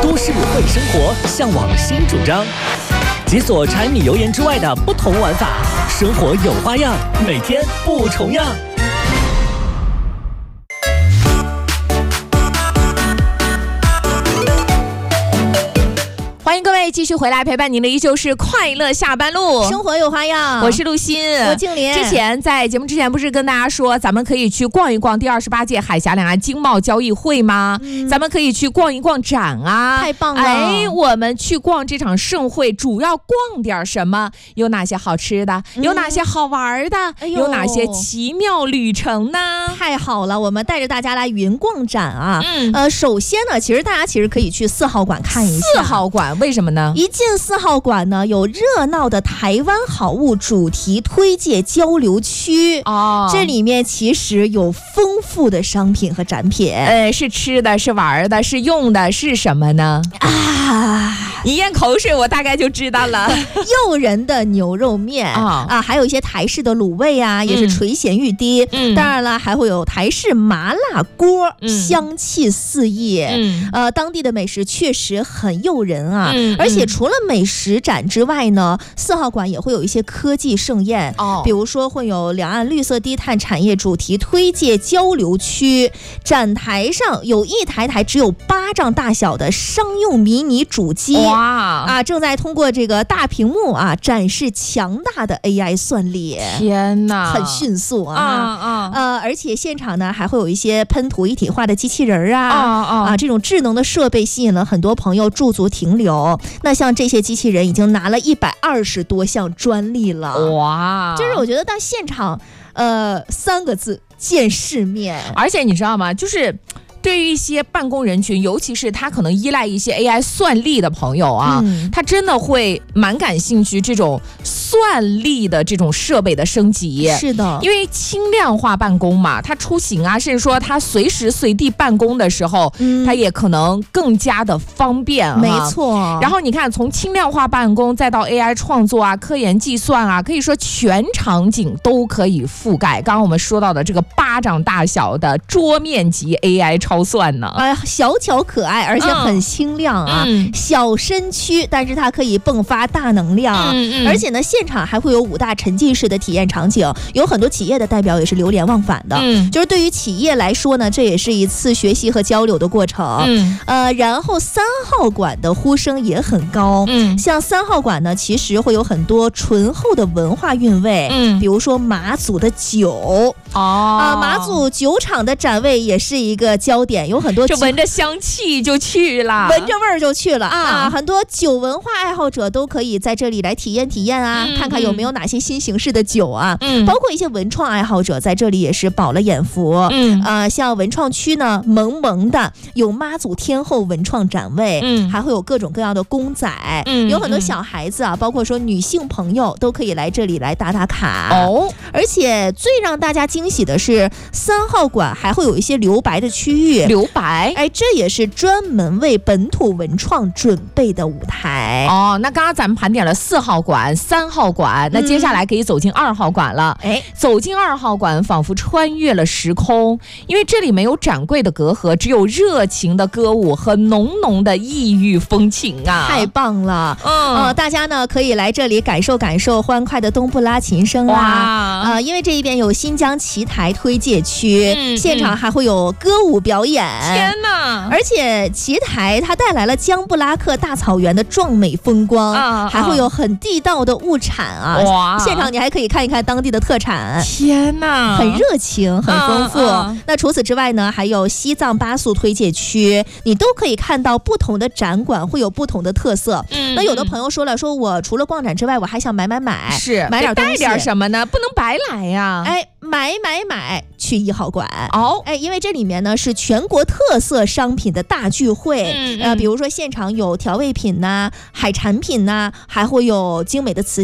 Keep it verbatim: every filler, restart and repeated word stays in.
都市会生活向往新主张，解锁柴米油盐之外的不同玩法，生活有花样，每天不重样。 欢迎各位继续回来，陪伴您的依旧是快乐下班路， 生活有花样。 我是陆欣， 我静林。 之前在节目之前不是跟大家说，咱们可以去逛一逛第二十八届海峡两岸经贸交易会吗？嗯、咱们可以去逛一逛展啊， 太棒了！ 哎，我们去逛这场盛会，主要逛点什么？有哪些好吃的？嗯、有哪些好玩的？哎、有哪些奇妙旅程呢？ 太好了，我们带着大家来云逛展啊。 嗯， 呃，首先呢，其实大家其实可以去四号馆看一下。 四号馆。为什么呢？ 一进四号馆呢，有热闹的台湾好物主题推介交流区哦， 这里面其实有丰富的商品和展品。 呃，是吃的，是玩的，是用的，是什么呢？ 啊， 一咽口水，我大概就知道了。 诱人的牛肉面、哦、啊，还有一些台式的卤味啊，也是垂涎欲滴。嗯，当然了，还会有台式麻辣锅，嗯、香气四溢。嗯，呃，当地的美食确实很诱人啊。嗯，而且除了美食展之外呢，四号馆也会有一些科技盛宴。哦，比如说会有两岸绿色低碳产业主题推介交流区，展台上有一台台只有巴掌大小的商用迷你主机。 哇啊，正在通过这个大屏幕啊展示强大的 A I 算力。 天哪， 很迅速啊！ 啊啊呃，而且现场呢还会有一些喷涂一体化的机器人啊啊啊啊，这种智能的设备吸引了很多朋友驻足停留。那像这些机器人已经拿了一百二十多项专利了。 哇， 就是我觉得到现场，呃，三个字：见世面。 而且你知道吗？就是对于一些办公人群，尤其是他可能依赖一些 A I 算力的朋友啊，嗯、他真的会蛮感兴趣这种算力的这种设备的升级。 是的， 因为轻量化办公嘛，他出行啊，甚至说他随时随地办公的时候，嗯、他也可能更加的方便。 没错。 然后你看，从轻量化办公再到 A I 创作啊、科研计算啊，可以说全场景都可以覆盖。刚刚我们说到的这个巴掌大小的桌面级 A I 超算呢， 哎、呃，小巧可爱，而且很轻量啊，嗯、小身躯，但是它可以迸发大能量，嗯嗯、而且呢，现场还会有五大沉浸式的体验场景，有很多企业的代表也是流连忘返的。嗯，就是对于企业来说呢，这也是一次学习和交流的过程。嗯，呃，然后三号馆的呼声也很高。嗯，像三号馆呢，其实会有很多醇厚的文化韵味。嗯，比如说马祖的酒。 哦， 啊，马祖酒厂的展位也是一个焦点，有很多就闻着香气就去了， 闻着味儿就去了啊！啊，很多酒文化爱好者都可以在这里来体验体验啊，嗯、看看有没有哪些新形式的酒啊。嗯，包括一些文创爱好者在这里也是饱了眼福。嗯，啊、呃，像文创区呢，萌萌的有妈祖天后文创展位，嗯，还会有各种各样的公仔，嗯，有很多小孩子啊，包括说女性朋友都可以来这里来打打卡哦。而且最让大家惊喜的是，三号馆还会有一些留白的区域， 留白， 哎，这也是专门为本土文创准备的舞台哦。那刚刚咱们盘点了四号馆、三号馆，那接下来可以走进二号馆了。哎、嗯，走进二号馆，仿佛穿越了时空，因为这里没有展柜的隔阂，只有热情的歌舞和浓浓的异域风情啊！ 太棒了，嗯、呃，大家呢可以来这里感受感受欢快的东部拉琴声啊，啊、呃，因为这一边有新疆棋台推介区，嗯、现场还会有歌舞表演。 天哪！ 而且棋台它带来了江布拉克大草原的壮美风光，啊、还会有很地道的物产啊！哇！现场你还可以看一看当地的特产。 天哪！ 很热情，很丰富。啊啊、那除此之外呢，还有西藏巴素推介区，你都可以看到不同的展馆会有不同的特色。嗯，那有的朋友说了，说我除了逛展之外，我还想买买买， 是买点东西， 带点什么呢？不能白来呀！ 哎，买买买，去一号馆哦！ 哎，因为这里面呢是全国特色商品的大聚会，嗯嗯呃，比如说现场有调味品呐、海产品呐，还会有精美的瓷